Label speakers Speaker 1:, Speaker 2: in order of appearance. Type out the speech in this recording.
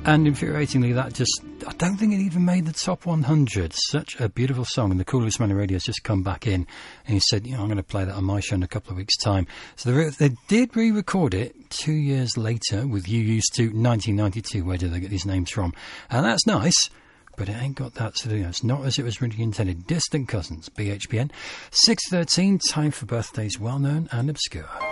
Speaker 1: And infuriatingly, I don't think it even made the top 100. Such a beautiful song, and the Coolest Man on Radio has just come back in, and he said, I'm going to play that on my show in a couple of weeks' time. So they did re-record it 2 years later with You Used To, 1992. Where do they get these names from? And that's nice, but it ain't got that to do. It's not as it was originally intended. Distant Cousins, BHPN. 6:13, time for birthdays well known and obscure.